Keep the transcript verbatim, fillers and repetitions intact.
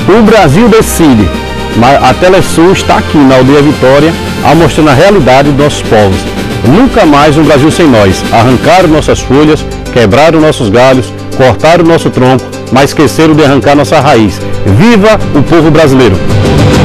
O Brasil decide, mas a Telesul está aqui na Aldeia Vitória, mostrando a realidade dos nossos povos. Nunca mais um Brasil sem nós. Arrancaram nossas folhas, quebraram nossos galhos, cortaram nosso tronco, mas esqueceram de arrancar nossa raiz. Viva o povo brasileiro!